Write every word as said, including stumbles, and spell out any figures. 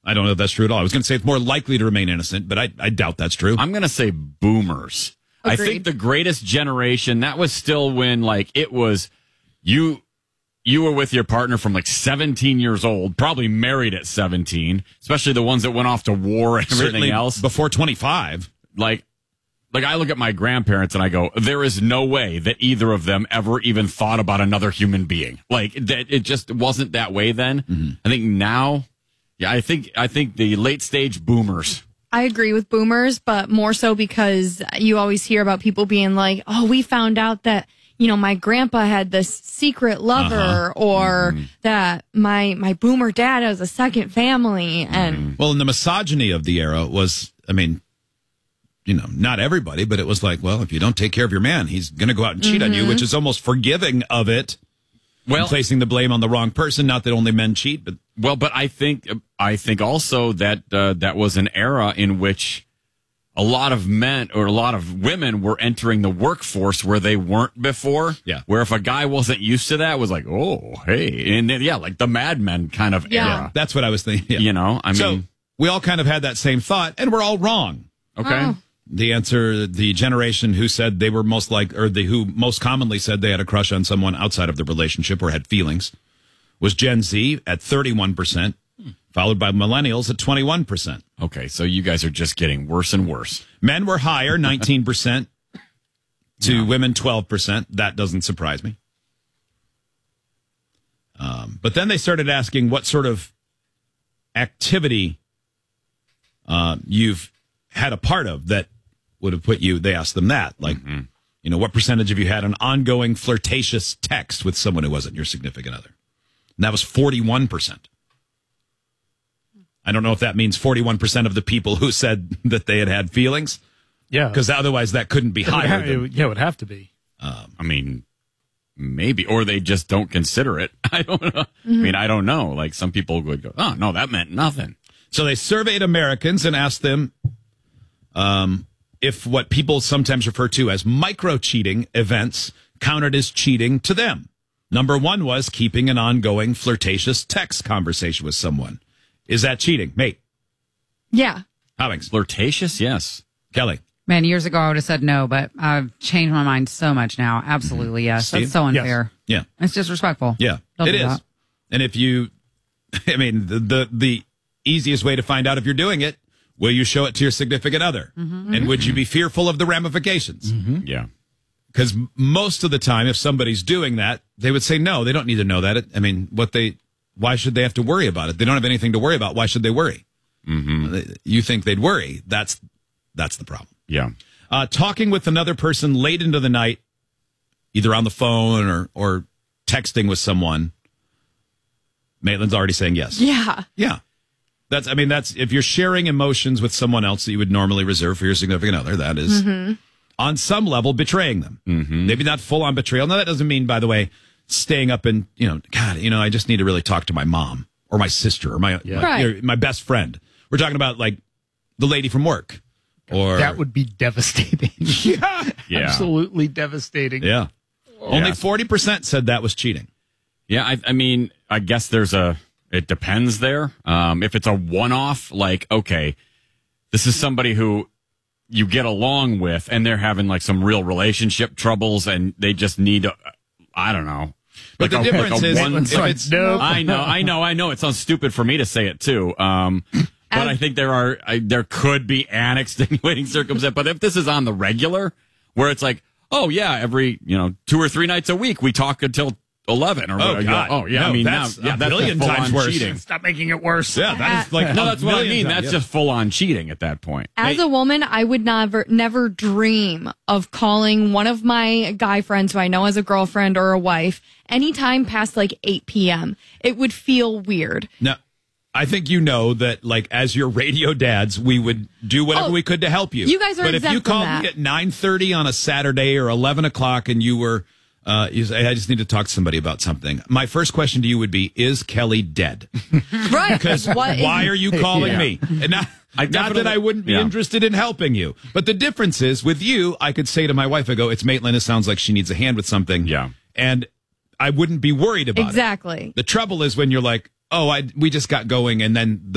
I don't know if that's true at all. I was going to say it's more likely to remain innocent, but I, I doubt that's true. I'm going to say boomers. Agreed. I think the greatest generation, that was still when, like, it was you you were with your partner from, like, seventeen years old, probably married at seventeen, especially the ones that went off to war and everything Certainly else. Before twenty-five. Like, like, I look at my grandparents and I go, there is no way that either of them ever even thought about another human being. Like, that it just wasn't that way then. Mm-hmm. I think now... Yeah, I think I think the late stage boomers. I agree with boomers, but more so because you always hear about people being like, "Oh, we found out that, you know, my grandpa had this secret lover," uh-huh. or mm-hmm. that my my boomer dad has a second family. And mm-hmm. well, and the misogyny of the era was, I mean, you know, not everybody, but it was like, well, if you don't take care of your man, he's going to go out and cheat mm-hmm. on you, which is almost forgiving of it. Well, placing the blame on the wrong person. Not that only men cheat, but well, but I think I think also that uh, that was an era in which a lot of men or a lot of women were entering the workforce where they weren't before. Yeah, where if a guy wasn't used to that, it was like, oh, hey, and then, yeah, like the Mad Men kind of yeah. era. That's what I was thinking. Yeah. You know, I mean, so we all kind of had that same thought, and we're all wrong. Okay. Oh. The answer, the generation who said they were most like, or the who most commonly said they had a crush on someone outside of the relationship or had feelings, was Gen Z at thirty-one percent, hmm. followed by millennials at twenty-one percent. Okay, so you guys are just getting worse and worse. Men were higher, nineteen percent, to yeah. women, twelve percent. That doesn't surprise me. Um, but then they started asking what sort of activity uh, you've had a part of that would have put you, they asked them that, like, mm-hmm. you know, what percentage of you had an ongoing flirtatious text with someone who wasn't your significant other? And that was forty-one percent. I don't know if that means forty-one percent of the people who said that they had had feelings. Yeah. Because otherwise that couldn't be it higher. Have, than, it, yeah, it would have to be. Um, I mean, maybe. Or they just don't consider it. I don't know. Mm-hmm. I mean, I don't know. Like, some people would go, oh, no, that meant nothing. So they surveyed Americans and asked them um, if what people sometimes refer to as micro-cheating events counted as cheating to them. Number one was keeping an ongoing flirtatious text conversation with someone. Is that cheating? Mate? Yeah. Hobbings? Flirtatious, yes. Kelly? Man, years ago I would have said no, but I've changed my mind so much now. Absolutely, yes. Steve? That's so unfair. Yes. Yeah. It's disrespectful. Yeah, Don't it do is. that. And if you, I mean, the, the the easiest way to find out if you're doing it, will you show it to your significant other? Mm-hmm. And would you be fearful of the ramifications? Mm-hmm. Yeah. Because most of the time, if somebody's doing that, they would say, no, they don't need to know that. It, I mean, what they, why should they have to worry about it? They don't have anything to worry about. Why should they worry? Mm-hmm. You think they'd worry. That's, that's the problem. Yeah. Uh, talking with another person late into the night, either on the phone or, or texting with someone. Maitland's already saying yes. Yeah. Yeah. That's, I mean, that's, if you're sharing emotions with someone else that you would normally reserve for your significant other, that is, mm-hmm. on some level, betraying them. Mm-hmm. Maybe not full on betrayal. Now, that doesn't mean, by the way, staying up and, you know, God, you know, I just need to really talk to my mom or my sister or my, yeah. my, right. or my best friend. We're talking about, like, the lady from work. Or that would be devastating. yeah. yeah. Absolutely devastating. Yeah. Oh. Only Yeah. forty percent said that was cheating. Yeah, I, I mean, I guess there's a, it depends there. Um, if it's a one-off, like, okay, this is somebody who you get along with and they're having like some real relationship troubles and they just need, a, I don't know. But like the a, difference like a is, one, if it's, no. I know, I know, I know. It sounds stupid for me to say it too. Um, but I think there are, I, there could be an extenuating circumstance. But if this is on the regular, where it's like, oh yeah, every, you know, two or three nights a week we talk until eleven or Oh, whatever. God. Oh yeah, No, I mean that's now, yeah, a that's billion full times on worse. cheating. Stop making it worse. yeah, that is like No, a that's what I million mean. times, That's yeah. just full on cheating at that point. As Hey. a woman, I would never, never dream of calling one of my guy friends who I know as a girlfriend or a wife anytime past like eight p.m. It would feel weird. No, I think you know that, like, as your radio dads, we would do whatever Oh, we could to help you. you guys are But if you exempt from called that. me at nine thirty on a Saturday or eleven o'clock and you were, uh, you say, I just need to talk to somebody about something. My first question to you would be, is Kelly dead? Right. Because What is- why are you calling Yeah. me? And not, I not that definitely- I wouldn't be yeah. interested in helping you. But the difference is, with you, I could say to my wife, I go, it's Maitland. It sounds like she needs a hand with something. Yeah. And I wouldn't be worried about it. Exactly. The trouble is when you're like, oh, I we just got going, and then